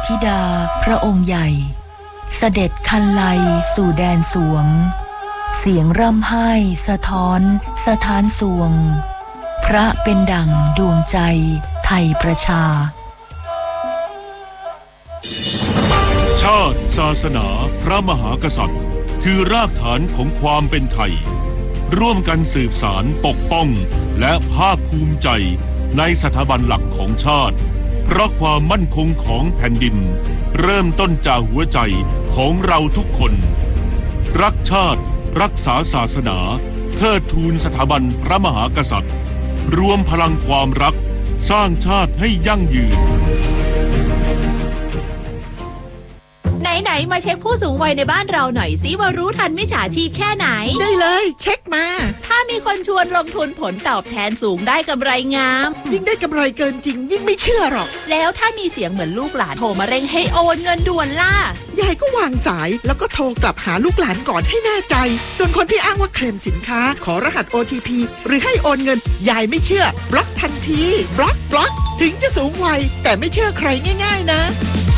ธิดาพระองค์ใหญ่เสด็จคันไลสู่แดนสวงเสียงร่ำไห้สะท้อนสถานสวงพระเป็นดั่งดวงใจไทยประชาชาติศาสนาพระมหากษัตริย์คือรากฐานของความเป็นไทยร่วมกันสืบสานปกป้องและภาคภูมิใจในสถาบันหลักของชาติเพราะความมั่นคงของแผ่นดินเริ่มต้นจากหัวใจของเราทุกคนรักชาติรักษาศาสนาเทิดทูนสถาบันพระมหากษัตริย์รวมพลังความรักสร้างชาติให้ยั่งยืนไหนมาเช็คผู้สูงวัยในบ้านเราหน่อยสิว่ารู้ทันมิจฉาชีพแค่ไหนได้เลยเช็คมาถ้ามีคนชวนลงทุนผลตอบแทนสูงได้กำไรงามยิ่งได้กำไรเกินจริงยิ่งไม่เชื่อหรอกแล้วถ้ามีเสียงเหมือนลูกหลานโทรมาเร่งให้โอนเงินด่วนล่ะยายก็วางสายแล้วก็โทรกลับหาลูกหลานก่อนให้แน่ใจส่วนคนที่อ้างว่าเคลมสินค้าขอรหัส OTP หรือให้โอนเงินยายไม่เชื่อบล็อกทันทีบล็อกถึงจะสูงวัยแต่ไม่เชื่อใครง่ายๆนะ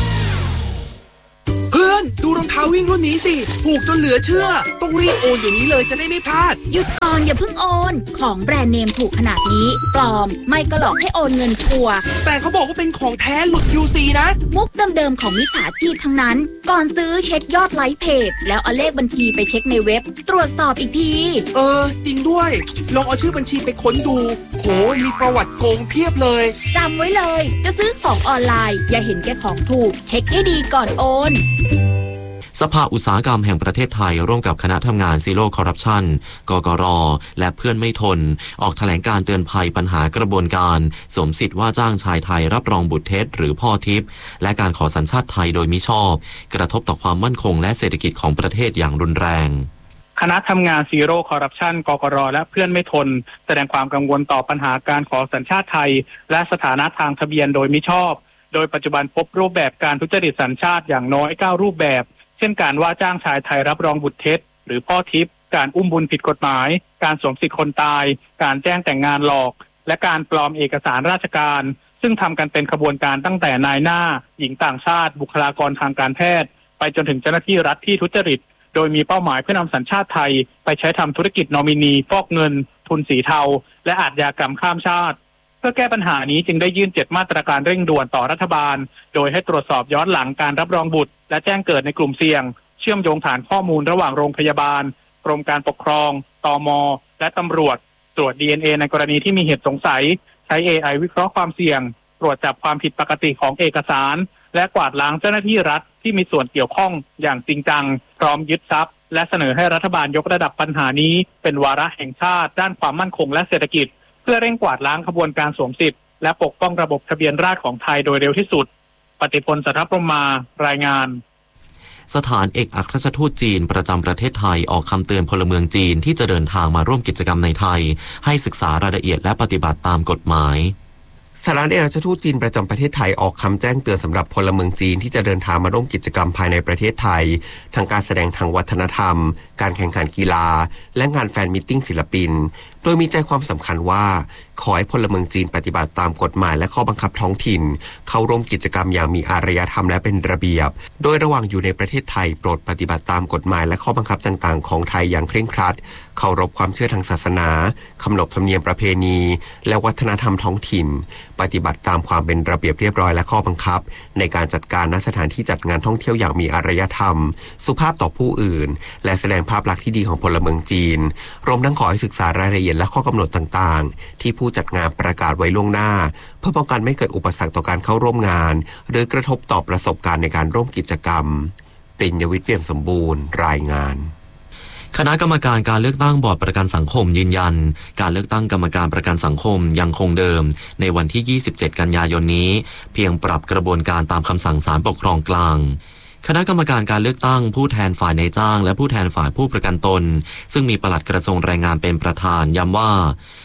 เพื่อนดูรองเท้าวิ่งรุ่นนี้สิถูกจนเหลือเชื่อต้องรีบโอนอย่างนี้เลยจะได้ไม่พลาดหยุดก่อนอย่าเพิ่งโอนของแบรนด์เนมถูกขนาดนี้ปลอมไม่ก็หลอกให้โอนเงินชัวร์แต่เขาบอกว่าเป็นของแท้หลุด UC นะมุกเดิมๆของมิจฉาชีพทั้งนั้นก่อนซื้อเช็คยอดไลค์เพจแล้วเอาเลขบัญชีไปเช็คในเว็บตรวจสอบอีกทีจริงด้วยลองเอาชื่อบัญชีไปค้นดูโหมีประวัติโกงเพียบเลยจำไว้เลยจะซื้อของออนไลน์อย่าเห็นแก่ของถูกเช็คให้ดีก่อนโอนสภาอุตสาหกรรมแห่งประเทศไทยร่วมกับคณะทำงานซีโร่คอร์รัปชันกกร.และเพื่อนไม่ทนออกแถลงการเตือนภัยปัญหากระบวนการสวมสิทธิ์ว่าจ้างชายไทยรับรองบุตรเท็จหรือพ่อทิพย์และการขอสัญชาติไทยโดยมิชอบกระทบต่อความมั่นคงและเศรษฐกิจของประเทศอย่างรุนแรงคณะทำงานซีโร่คอร์รัปชันกกร.และเพื่อนไม่ทนแสดงความกังวลต่อปัญหาการขอสัญชาติไทยและสถานะทางทะเบียนโดยมิชอบโดยปัจจุบันพบรูปแบบการทุจริตสัญชาติอย่างน้อย9รูปแบบเช่นการว่าจ้างชายไทยรับรองบุตรเท็จหรือพ่อทิพย์การอุ้มบุญผิดกฎหมายการสวมสิทธิคนตายการแจ้งแต่งงานหลอกและการปลอมเอกสารราชการซึ่งทำกันเป็นขบวนการตั้งแต่นายหน้าหญิงต่างชาติบุคลากรทางการแพทย์ไปจนถึงเจ้าหน้าที่รัฐที่ทุจริตโดยมีเป้าหมายเพื่อนำสัญชาติไทยไปใช้ทำธุรกิจนอมินีฟอกเงินทุนสีเทาและอาชญากรรมข้ามชาติเพื่อแก้ปัญหานี้จึงได้ยื่น7มาตรการเร่งด่วนต่อรัฐบาลโดยให้ตรวจสอบย้อนหลังการรับรองบุตรและแจ้งเกิดในกลุ่มเสี่ยงเชื่อมโยงฐานข้อมูลระหว่างโรงพยาบาลกรมการปกครองตม.และตำรวจตรวจ DNA ในกรณีที่มีเหตุสงสัยใช้ AI วิเคราะห์ความเสี่ยงตรวจจับความผิดปกติของเอกสารและกวาดล้างเจ้าหน้าที่รัฐที่มีส่วนเกี่ยวข้องอย่างจริงจังพร้อมยึดทรัพย์และเสนอให้รัฐบาลยกระดับปัญหานี้เป็นวาระแห่งชาติด้านความมั่นคงและเศรษฐกิจเพื่อเร่งกวาดล้างขบวนการสวมสิทธิ์และปกป้องระบบทะเบียนราษฎร์ของไทยโดยเร็วที่สุดปฏิพล สัทธพรหมารายงานสถานเอกอัครราชทูตจีนประจำประเทศไทยออกคำเตือนพลเมืองจีนที่จะเดินทางมาร่วมกิจกรรมในไทยให้ศึกษารายละเอียดและปฏิบัติตามกฎหมายสถานเอกอัครราชทูตจีนประจำประเทศไทยออกคำแจ้งเตือนสำหรับพลเมืองจีนที่จะเดินทางมาร่วมกิจกรรมภายในประเทศไทยทั้งการแสดงทางวัฒนธรรมการแข่งขันกีฬาและงานแฟนมิตติ้งศิลปินโดยมีใจความสำคัญว่าขอให้พลเมืองจีนปฏิบัติตามกฎหมายและข้อบังคับท้องถิ่นเข้าร่วมกิจกรรมอย่างมีอารยธรรมและเป็นระเบียบโดยระหว่างอยู่ในประเทศไทยโปรดปฏิบัติตามกฎหมายและข้อบังคับต่างๆของไทยอย่างเคร่งครัดเคารพความเชื่อทางศาสนาขนบธรรมเนียมประเพณีและวัฒนธรรมท้องถิ่นปฏิบัติตามความเป็นระเบียบเรียบร้อยและข้อบังคับในการจัดการณสถานที่จัดงานท่องเที่ยวอย่างมีอารยธรรมสุภาพต่อผู้อื่นและแสดงภาพลักษณ์ที่ดีของพลเมืองจีนรวมทั้งขอให้ศึกษารายละเอียดและข้อกำหนดต่างๆที่ผู้จัดงานประกาศไว้ล่วงหน้าเพื่อป้องกันไม่เกิดอุปสรรคต่อการเข้าร่วมงานหรือกระทบต่อประสบการณ์ในการร่วมกิจกรรมปริญญวิทย์ เปี่ยมสมบูรณ์รายงานคณะกรรมการการเลือกตั้งบอร์ดประกันสังคมยืนยันการเลือกตั้งกรรมการประกันสังคมยังคงเดิมในวันที่27กันยายนนี้เพียงปรับกระบวนการตามคำสั่งศาลปกครองกลางคณะกรรมการการเลือกตั้งผู้แทนฝ่ายนายจ้างและผู้แทนฝ่ายผู้ประกันตนซึ่งมีปลัดกระทรวงแรงงานเป็นประธานย้ำว่า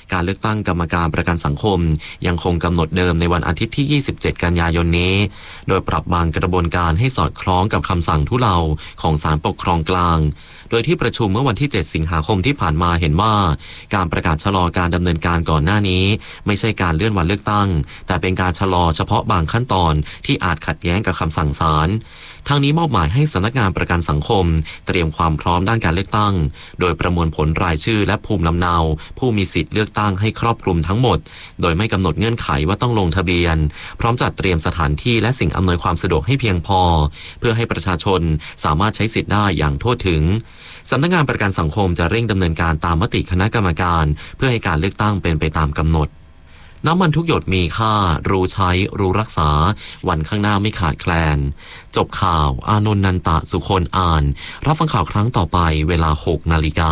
การเลือกตั้งกรรมการประกันสังคมยังคงกำหนดเดิมในวันอาทิตย์ที่ 27 กันยายนนี้โดยปรับบางกระบวนการให้สอดคล้องกับคำสั่งทุเลาของศาลปกครองกลางโดยที่ประชุมเมื่อวันที่ 7 สิงหาคมที่ผ่านมาเห็นว่าการประกาศชะลอการดำเนินการก่อนหน้านี้ไม่ใช่การเลื่อนวันเลือกตั้งแต่เป็นการชะลอเฉพาะบางขั้นตอนที่อาจขัดแย้งกับคำสั่งศาลทางนี้มอบหมายให้สำนักงานประกันสังคมเตรียมความพร้อมด้านการเลือกตั้งโดยประมวลผลรายชื่อและภูมิลำเนาผู้มีสิทธิ์เลือกตั้งให้ครอบคลุมทั้งหมดโดยไม่กำหนดเงื่อนไขว่าต้องลงทะเบียนพร้อมจัดเตรียมสถานที่และสิ่งอำนวยความสะดวกให้เพียงพอเพื่อให้ประชาชนสามารถใช้สิทธิ์ได้อย่างทั่วถึงสำนักงานประกันสังคมจะเร่งดำเนินการตามมติคณะกรรมการเพื่อให้การเลือกตั้งเป็นไปตามกำหนดน้ำมันทุกหยดมีค่ารู้ใช้รู้รักษาวันข้างหน้าไม่ขาดแคลนจบข่าวอานนท์นันตะสุคนอ่านรับฟังข่าวครั้งต่อไปเวลา 6 นาฬิกา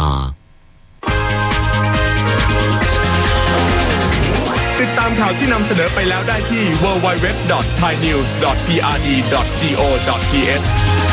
ติดตามข่าวที่นำเสนอไปแล้วได้ที่ www.thainews.prd.go.th